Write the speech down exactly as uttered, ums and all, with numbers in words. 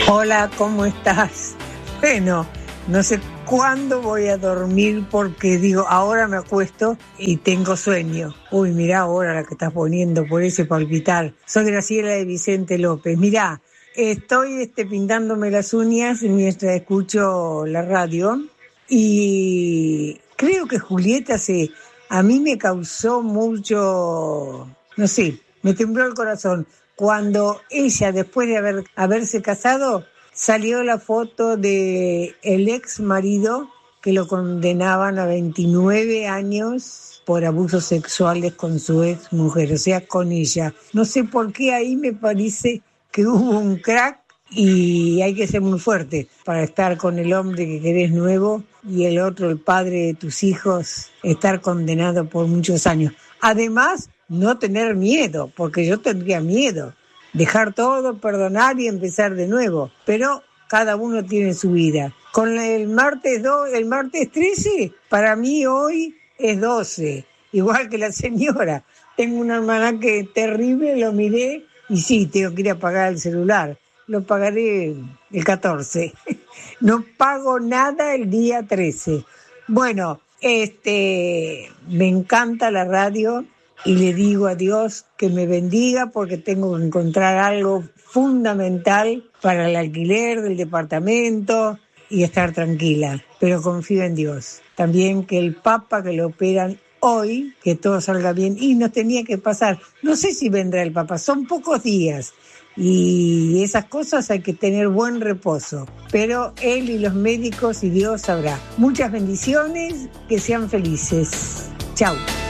Hola, ¿cómo estás? Bueno, no sé cuándo voy a dormir porque digo, ahora me acuesto y tengo sueño. Uy, mirá ahora la que estás poniendo por ese palpitar. Soy Graciela de Vicente López. Mirá, estoy este, pintándome las uñas mientras escucho la radio y creo que Julieta se, a mí me causó mucho, no sé, me tembló el corazón. Cuando ella, después de haber, haberse casado, salió la foto de el ex marido que lo condenaban a veintinueve años por abusos sexuales con su ex mujer, o sea, con ella. No sé por qué ahí me parece que hubo un crack y hay que ser muy fuerte para estar con el hombre que querés nuevo y el otro, el padre de tus hijos, estar condenado por muchos años. Además, no tener miedo, porque yo tendría miedo. Dejar todo, perdonar y empezar de nuevo. Pero cada uno tiene su vida. Con el martes dos, el martes trece, para mí hoy es doce. Igual que la señora. Tengo un almanaque terrible, lo miré y sí, tengo que ir a pagar el celular. Lo pagaré el catorce. No pago nada el día trece. Bueno, este, me encanta la radio. Y le digo a Dios que me bendiga porque tengo que encontrar algo fundamental para el alquiler del departamento y estar tranquila. Pero confío en Dios. También que el Papa que lo operan hoy, que todo salga bien. Y nos tenía que pasar. No sé si vendrá el Papa, son pocos días. Y esas cosas hay que tener buen reposo. Pero él y los médicos y Dios sabrá. Muchas bendiciones, que sean felices. Chau.